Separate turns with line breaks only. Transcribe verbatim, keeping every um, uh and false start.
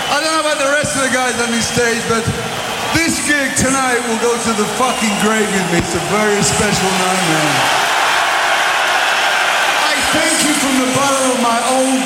I don't know about the rest of the guys on this stage, but this gig tonight will go to the fucking grave with me. It's a very special night, man. I thank you from the bottom of my own